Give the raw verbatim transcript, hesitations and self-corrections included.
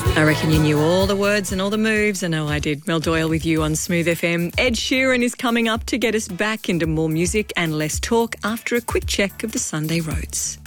I reckon you knew all the words and all the moves. I know I did. Mel Doyle with you on Smooth F M. Ed Sheeran is coming up to get us back into more music and less talk after a quick check of the Sunday roads.